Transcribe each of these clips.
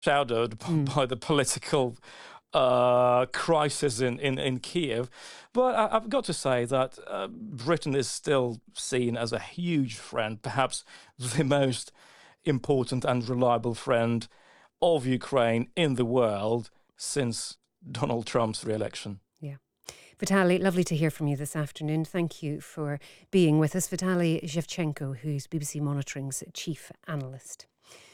shadowed by the political crisis in Kiev. But I've got to say that Britain is still seen as a huge friend, perhaps the most important and reliable friend of Ukraine in the world since Donald Trump's re-election. Yeah. Vitaly, lovely to hear from you this afternoon. Thank you for being with us. Vitaly Shevchenko, who's BBC Monitoring's chief analyst.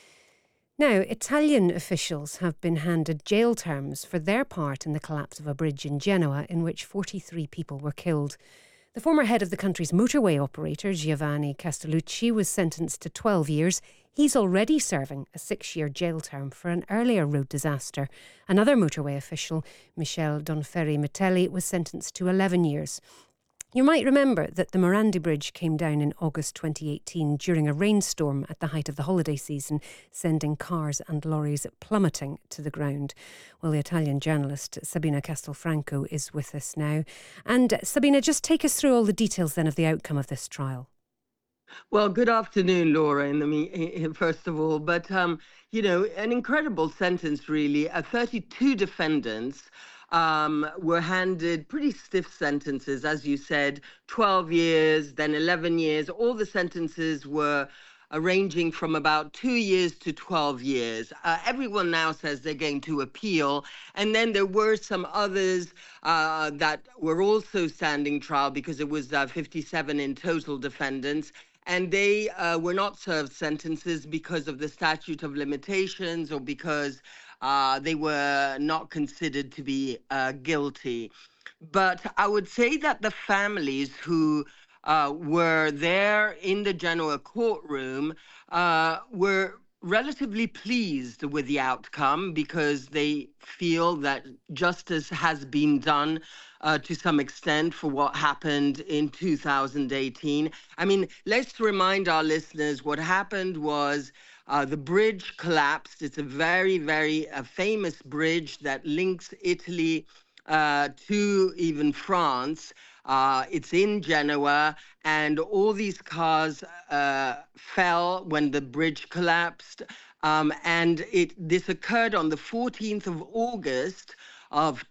Now, Italian officials have been handed jail terms for their part in the collapse of a bridge in Genoa in which 43 people were killed. The former head of the country's motorway operator, Giovanni Castellucci, was sentenced to 12 years. He's already serving a 6-year jail term for an earlier road disaster. Another motorway official, Michel Donferri Metelli, was sentenced to 11 years. You might remember that the Morandi Bridge came down in August 2018 during a rainstorm at the height of the holiday season, sending cars and lorries plummeting to the ground. Well, the Italian journalist Sabina Castelfranco is with us now. And Sabina, just take us through all the details then of the outcome of this trial. Well, good afternoon, Laura, first of all. But, an incredible sentence, really. 32 defendants were handed pretty stiff sentences, as you said, 12 years, then 11 years. All the sentences were ranging from about 2 years to 12 years. Everyone now says they're going to appeal. And then there were some others that were also standing trial because it was 57 in total defendants. And they were not served sentences because of the statute of limitations or because they were not considered to be guilty. But I would say that the families who were there in the Genoa courtroom were relatively pleased with the outcome because they feel that justice has been done to some extent for what happened in 2018. I mean, let's remind our listeners what happened was the bridge collapsed. It's a very, very famous bridge that links Italy to even France. It's in Genoa, and all these cars fell when the bridge collapsed. And this occurred on the 14th of August of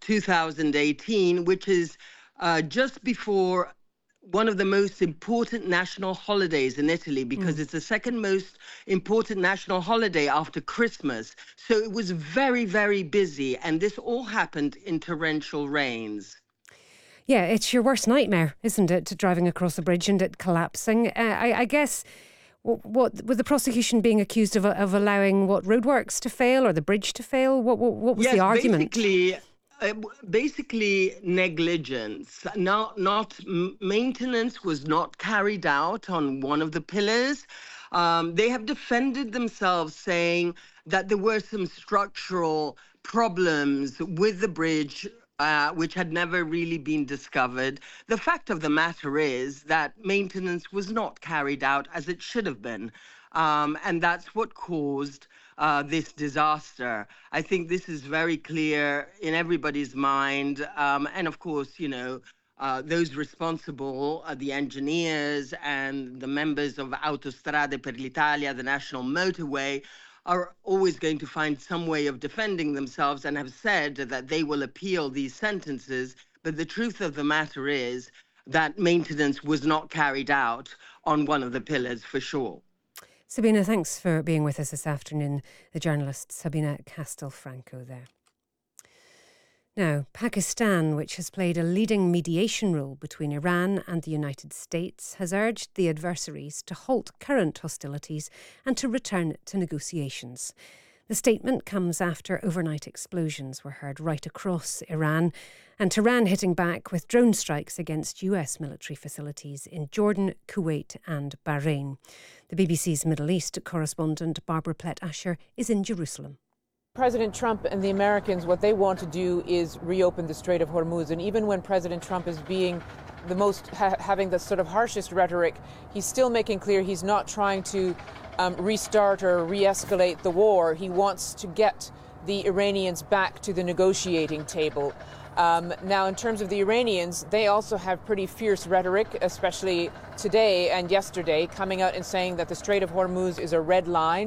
2018, which is just before one of the most important national holidays in Italy, because it's the second most important national holiday after Christmas. So it was very, very busy, and this all happened in torrential rains. Yeah, it's your worst nightmare, isn't it, driving across a bridge and it collapsing. I guess, what with the prosecution being accused of allowing roadworks to fail or the bridge to fail? What was the argument? Basically negligence. Not maintenance was not carried out on one of the pillars. They have defended themselves, saying that there were some structural problems with the bridge which had never really been discovered. The fact of the matter is that maintenance was not carried out as it should have been. And that's what caused this disaster. I think this is very clear in everybody's mind. And of course, those responsible, the engineers and the members of Autostrade per l'Italia, the national motorway, are always going to find some way of defending themselves and have said that they will appeal these sentences. But the truth of the matter is that maintenance was not carried out on one of the pillars for sure. Sabina, thanks for being with us this afternoon. The journalist Sabina Castelfranco there. Now, Pakistan, which has played a leading mediation role between Iran and the United States, has urged the adversaries to halt current hostilities and to return to negotiations. The statement comes after overnight explosions were heard right across Iran, and Tehran hitting back with drone strikes against US military facilities in Jordan, Kuwait and Bahrain. The BBC's Middle East correspondent Barbara Plett-Asher is in Jerusalem. President Trump and the Americans, what they want to do is reopen the Strait of Hormuz. And even when President Trump is being the most, having the sort of harshest rhetoric, he's still making clear he's not trying to restart or re-escalate the war. He wants to get the Iranians back to the negotiating table. Now, in terms of the Iranians, they also have pretty fierce rhetoric, especially today and yesterday, coming out and saying that the Strait of Hormuz is a red line.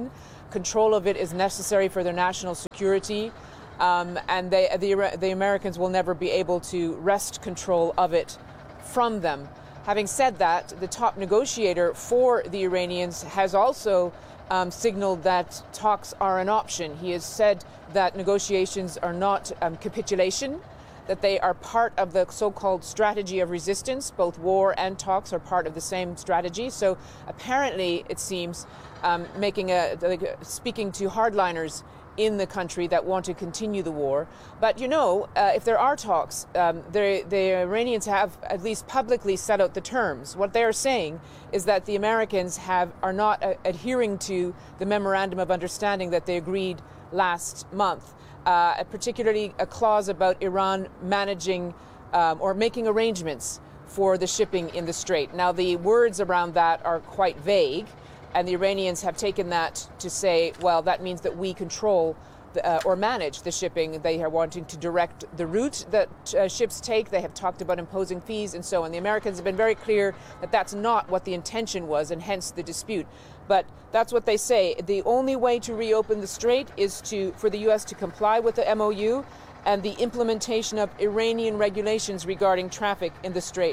control of it is necessary for their national security, and the Americans will never be able to wrest control of it from them. Having said that, the top negotiator for the Iranians has also signaled that talks are an option. He has said that negotiations are not capitulation, that they are part of the so-called strategy of resistance. Both war and talks are part of the same strategy. So apparently, it seems, speaking to hardliners in the country that want to continue the war. But if there are talks, the Iranians have at least publicly set out the terms. What they are saying is that the Americans are not adhering to the memorandum of understanding that they agreed last month, particularly a clause about Iran managing or making arrangements for the shipping in the Strait. Now, the words around that are quite vague. And the Iranians have taken that to say, well, that means that we control or manage the shipping. They are wanting to direct the route that ships take. They have talked about imposing fees and so on. The Americans have been very clear that that's not what the intention was, and hence the dispute. But that's what they say. The only way to reopen the strait is for the U.S. to comply with the MOU and the implementation of Iranian regulations regarding traffic in the strait.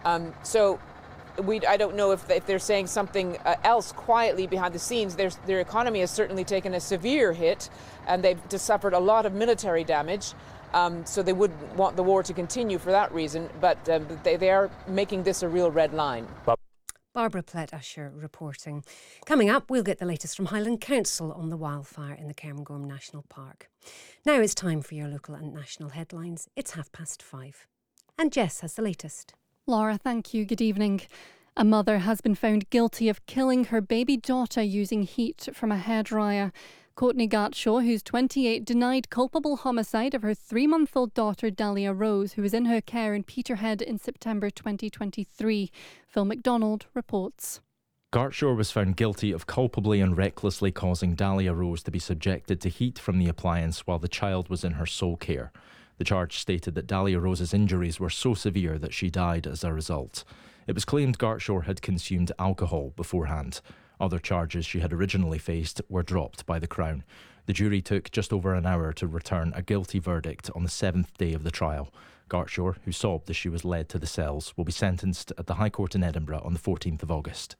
I don't know if they're saying something else quietly behind the scenes. Their economy has certainly taken a severe hit, and they've just suffered a lot of military damage. So they wouldn't want the war to continue for that reason, but they are making this a real red line. Barbara Plett-Usher reporting. Coming up, we'll get the latest from Highland Council on the wildfire in the Cairngorm National Park. Now it's time for your local and national headlines. It's 5:30. And Jess has the latest. Laura, thank you. Good evening. A mother has been found guilty of killing her baby daughter using heat from a hairdryer. Courtney Gartshaw, who's 28, denied culpable homicide of her 3-month-old daughter Dahlia Rose, who was in her care in Peterhead in September 2023. Phil McDonald reports. Gartshaw was found guilty of culpably and recklessly causing Dahlia Rose to be subjected to heat from the appliance while the child was in her sole care. The charge stated that Dahlia Rose's injuries were so severe that she died as a result. It was claimed Gartshaw had consumed alcohol beforehand. Other charges she had originally faced were dropped by the Crown. The jury took just over an hour to return a guilty verdict on the 7th day of the trial. Gartshaw, who sobbed as she was led to the cells, will be sentenced at the High Court in Edinburgh on the 14th of August.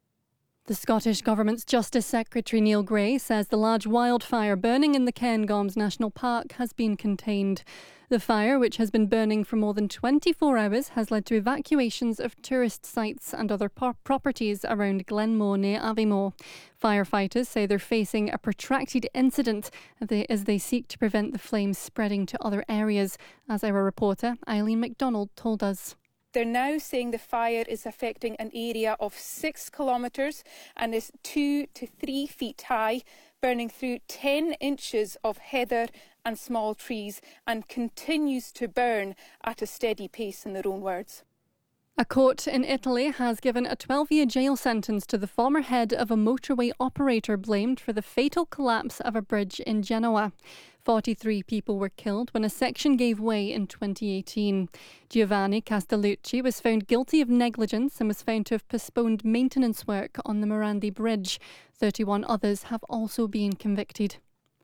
The Scottish Government's Justice Secretary Neil Gray says the large wildfire burning in the Cairngorms National Park has been contained. The fire, which has been burning for more than 24 hours, has led to evacuations of tourist sites and other properties around Glenmoe near Aviemore. Firefighters say they're facing a protracted incident as they seek to prevent the flames spreading to other areas, as our reporter Eileen McDonald told us. They're now saying the fire is affecting an area of 6 kilometres and is 2 to 3 feet high, burning through 10 inches of heather and small trees, and continues to burn at a steady pace, in their own words. A court in Italy has given a 12-year jail sentence to the former head of a motorway operator blamed for the fatal collapse of a bridge in Genoa. 43 people were killed when a section gave way in 2018. Giovanni Castellucci was found guilty of negligence and was found to have postponed maintenance work on the Morandi Bridge. 31 others have also been convicted.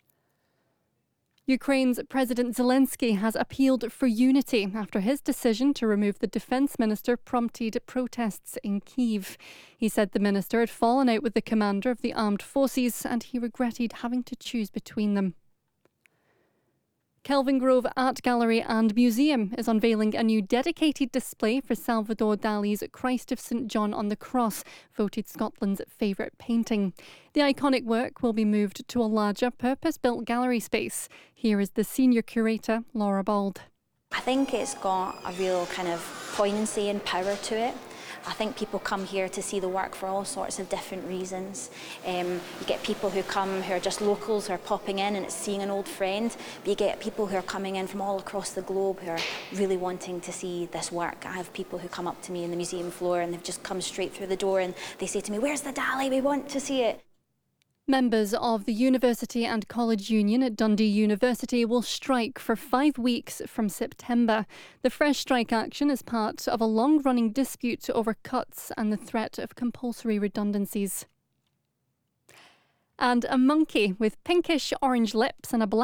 Ukraine's President Zelensky has appealed for unity after his decision to remove the defence minister prompted protests in Kyiv. He said the minister had fallen out with the commander of the armed forces and he regretted having to choose between them. Kelvingrove Art Gallery and Museum is unveiling a new dedicated display for Salvador Dali's Christ of St John on the Cross, voted Scotland's favourite painting. The iconic work will be moved to a larger purpose-built gallery space. Here is the senior curator, Laura Bald. I think it's got a real kind of poignancy and power to it. I think people come here to see the work for all sorts of different reasons. You get people who come who are just locals who are popping in and it's seeing an old friend, but you get people who are coming in from all across the globe who are really wanting to see this work. I have people who come up to me in the museum floor and they've just come straight through the door and they say to me, "Where's the Dali? We want to see it." Members of the University and College Union at Dundee University will strike for 5 weeks from September. The fresh strike action is part of a long-running dispute over cuts and the threat of compulsory redundancies. And a monkey with pinkish orange lips and a black